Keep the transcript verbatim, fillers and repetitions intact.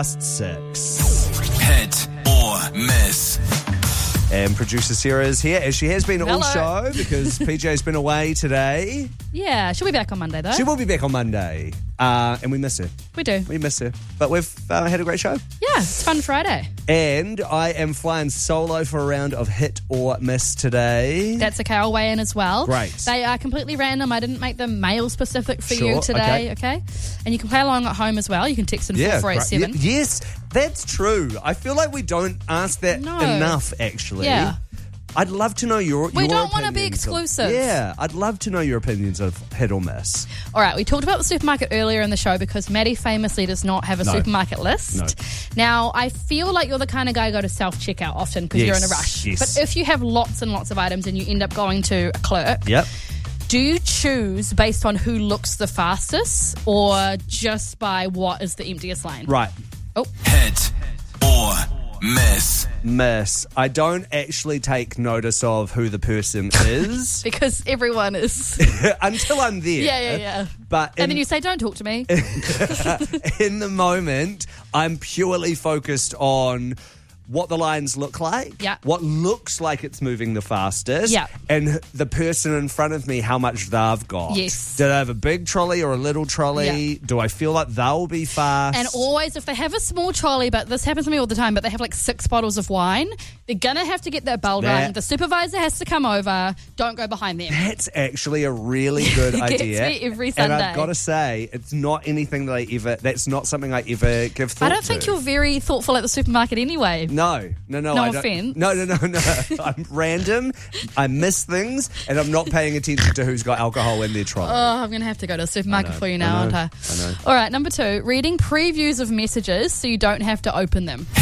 past six. Hit or miss. And producer Sarah is here, as she has been all Hello. show because P J's been away today. Yeah, she'll be back on Monday, though. She will be back on Monday. Uh, and we miss her. We do. We miss her. But we've uh, had a great show. Yeah, it's Fun Friday. And I am flying solo for a round of hit or miss today. That's okay. I'll weigh in as well. Great. They are completely random. I didn't make them male specific for Sure, you today, okay. okay? And you can play along at home as well. You can text in yeah, four four eight seven. great. Ye- yes, that's true. I feel like we don't ask that No. enough, actually. Yeah. I'd love to know your We your don't wanna be opinions of- exclusive. yeah, I'd love to know your opinions of hit or miss. All right, we talked about the supermarket earlier in the show because Maddie famously does not have a No. supermarket list. No. Now, I feel like you're the kind of guy who go to self-checkout often because Yes, you're in a rush. yes. But if you have lots and lots of items and you end up going to a clerk, Yep. do you choose based on who looks the fastest or just by what is the emptiest lane? Right. Oh, Hit or miss. Miss. I don't actually take notice of who the person is because everyone is. until I'm there. Yeah, yeah, yeah. But in, And then you say, don't talk to me. in the moment, I'm purely focused on what the lines look like, Yeah. what looks like it's moving the fastest, Yeah. and the person in front of me, how much they've got. Yes. Do they have a big trolley or a little trolley? Yeah. Do I feel like they'll be fast? And always, if they have a small trolley, but this happens to me all the time, but they have like six bottles of wine, they're going to have to get their bell That- rung. The supervisor has to come over. Don't go behind them. That's actually a really good It gets idea. me every And Sunday. I've got to say, it's not anything that I ever, that's not something I ever give thought I to. don't think you're very thoughtful at the supermarket anyway. No, no, no. No I don't, offence. No, no, no, no. I'm random. I miss things, and I'm not paying attention to who's got alcohol in their trolley. Oh, I'm going to have to go to the supermarket I know, for you I now, know, aren't I? I know. All right, number two, reading previews of messages so you don't have to open them.